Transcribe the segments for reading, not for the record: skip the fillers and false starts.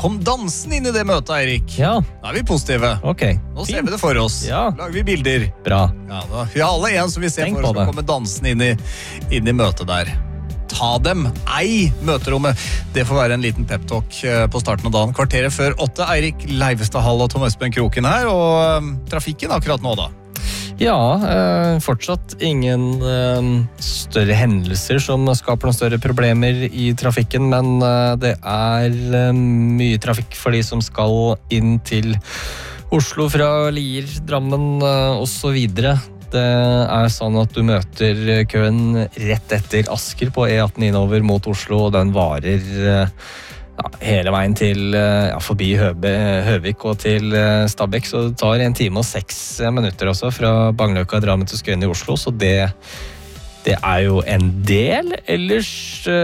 Kom dansen inn i det møtet, Eirik. Ja. Da vi positive. Ok. Nå ser vi det for oss. Ja. Lager vi bilder. Bra. Ja, da. Vi har alle en som vi ser Tenk for oss på det. skal komme dansen inn i møtet der. Ta dem, ei møterommet. Det får være en liten peptalk på starten av dagen. Kvarteret før 8, Eirik Leivestad Hall og Tom Espen Kroken her, og trafikken akkurat nå da. Ja, fortsatt ingen større hendelser som skaper noen større problemer i trafikken, men det mye trafikk for de som skal inn til Oslo fra Lier, Drammen og så videre. Det sånn at du møter køen rett etter Asker på E18 innover mot Oslo, og den varer hele veien til forbi Høvik og til Stabekk, så det tar 1 time og 6 minutter også fra Bangløkka i Drammen til Skøyen i Oslo, så det jo en del. Ellers,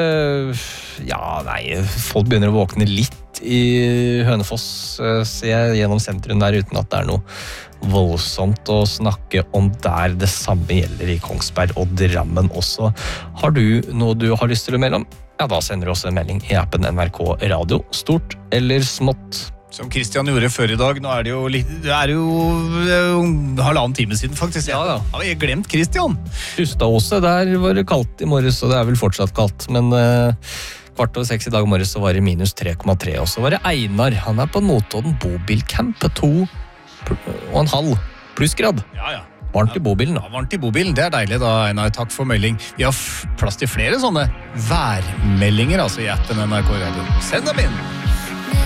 folk begynner å våkne litt i Hønefoss, ser jeg gjennom sentrum der, uten at det noe voldsomt å snakke om der. Det samme gjelder i Kongsberg og Drammen også. Har du noe du har lyst til å melde om? Ja, da sender du også en melding i appen NRK Radio, stort eller smått. Som Christian gjorde før i dag. Nå det jo 1,5 time siden faktisk. Ja, da. Har jeg glemt Christian? Hustadåse, der var det kaldt i morges, og det vel fortsatt kaldt, men 5:15 i dag morges så var det minus 3,3, og så var det Einar. Han på Notodden bobilcamp på 2,5 plussgrad. Ja. Varmt i bobilen da. Ja, varmt i bobilen, det deilig da, Einar. Takk for melding. Vi har plass til flere sånne værmeldinger altså i appen NRK Radio. Send dem inn!